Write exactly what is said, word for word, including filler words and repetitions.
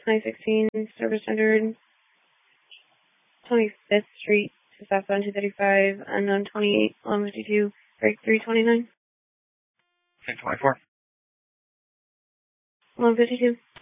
twenty sixteen Service Standard, twenty-fifth Street to southbound two thirty-five, unknown twenty-eight, eleven fifty-two, break three twenty-nine. ten twenty-four. eleven fifty-two.